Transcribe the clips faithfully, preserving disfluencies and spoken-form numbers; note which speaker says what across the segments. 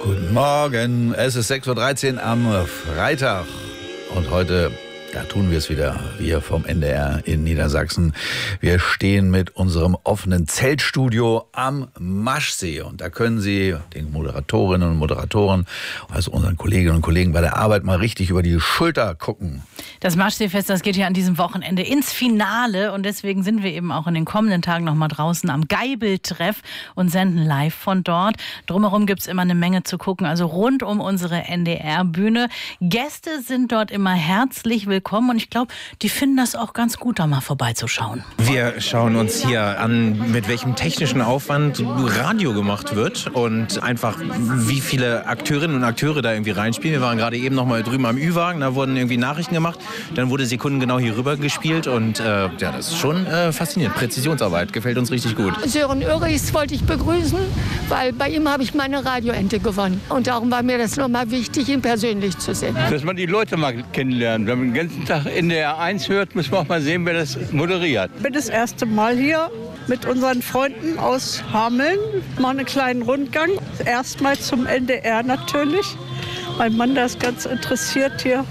Speaker 1: Guten Morgen, es ist sechs Uhr dreizehn am Freitag und heute, da tun wir es wieder, wir vom N D R in Niedersachsen. Wir stehen mit unserem offenen Zeltstudio am Maschsee und da können Sie den Moderatorinnen und Moderatoren, also unseren Kolleginnen und Kollegen bei der Arbeit mal richtig über die Schulter gucken.
Speaker 2: Das Maschseefest, das geht ja an diesem Wochenende ins Finale und deswegen sind wir eben auch in den kommenden Tagen noch mal draußen am Geibeltreff und senden live von dort. Drumherum gibt es immer eine Menge zu gucken, also rund um unsere N D R-Bühne. Gäste sind dort immer herzlich willkommen und ich glaube, die finden das auch ganz gut, da mal vorbeizuschauen.
Speaker 3: Wir schauen uns hier an, mit welchem technischen Aufwand Radio gemacht wird und einfach, wie viele Akteurinnen und Akteure da irgendwie reinspielen. Wir waren gerade eben noch mal drüben am Ü-Wagen, da wurden irgendwie Nachrichten gemacht. Dann wurde sekundengenau hier rüber gespielt und äh, ja, das ist schon äh, faszinierend. Präzisionsarbeit, gefällt uns richtig gut.
Speaker 4: Sören Örichs wollte ich begrüßen, weil bei ihm habe ich meine Radioente gewonnen. Und darum war mir das nochmal wichtig, ihn persönlich zu sehen.
Speaker 5: Dass man die Leute mal kennenlernt. Wenn man den ganzen Tag N D R eins hört, muss man auch mal sehen, wer das moderiert.
Speaker 6: Ich bin das erste Mal hier mit unseren Freunden aus Hameln. Machen einen kleinen Rundgang. Erstmal zum N D R natürlich. Mein Mann, der ist ganz interessiert hier.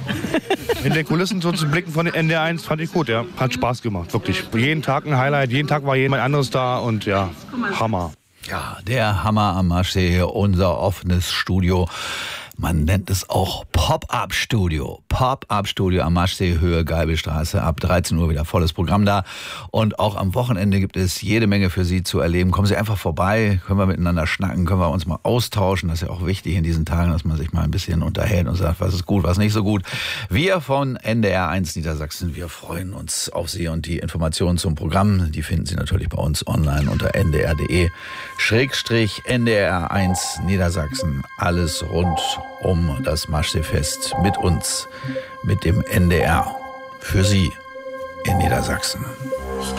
Speaker 7: In den Kulissen so zu blicken von den N D R eins fand ich gut, ja. Hat Spaß gemacht, wirklich. Jeden Tag ein Highlight, jeden Tag war jemand anderes da und ja, Hammer.
Speaker 1: Ja, der Hammer am Maschsee, unser offenes Studio. Man nennt es auch Pop-Up-Studio. Pop-Up-Studio am Maschsee, Höhe Geibelstraße. Ab dreizehn Uhr wieder volles Programm da. Und auch am Wochenende gibt es jede Menge für Sie zu erleben. Kommen Sie einfach vorbei, können wir miteinander schnacken, können wir uns mal austauschen. Das ist ja auch wichtig in diesen Tagen, dass man sich mal ein bisschen unterhält und sagt, was ist gut, was nicht so gut. Wir von N D R eins Niedersachsen, wir freuen uns auf Sie und die Informationen zum Programm, die finden Sie natürlich bei uns online unter n d r punkt d e Schrägstrich N D R eins Niedersachsen. Alles rund um das Maschseefest mit uns, mit dem N D R, für Sie in Niedersachsen.